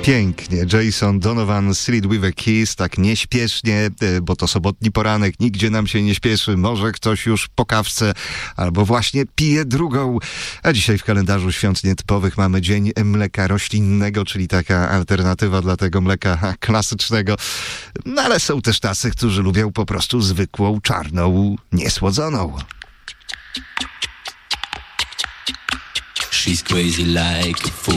Pięknie. Jason Donovan, Silly with a Kiss, tak nieśpiesznie, bo to sobotni poranek, nigdzie nam się nie śpieszy. Może ktoś już po kawce albo właśnie pije drugą. A dzisiaj w kalendarzu świąt nietypowych mamy Dzień Mleka Roślinnego, czyli taka alternatywa dla tego mleka klasycznego. No ale są też tacy, którzy lubią po prostu zwykłą, czarną, niesłodzoną. She's crazy like a fool.